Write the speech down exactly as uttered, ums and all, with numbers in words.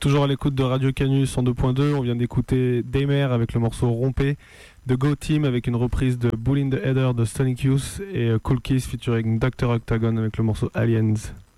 toujours à l'écoute de Radio Canus cent deux point deux. On vient d'écouter Daymer avec le morceau Rompé, The Go Team avec une reprise de Bull in the Header de Sonic Youth et Cool Kiss featuring docteur Octagon avec le morceau Aliens.